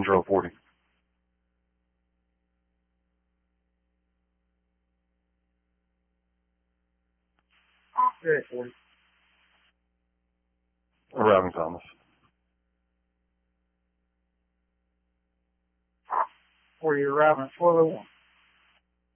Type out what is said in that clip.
Range Rover 40. Okay, 40. Arriving Thomas. 40, arriving at 1201.